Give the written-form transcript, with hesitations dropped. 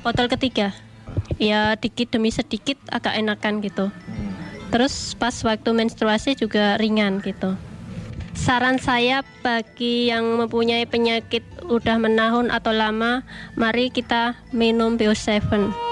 botol ketiga. Ya dikit demi sedikit agak enakan gitu. Terus pas waktu menstruasi juga ringan gitu. Saran saya bagi yang mempunyai penyakit udah menahun atau lama, mari kita minum Bio7.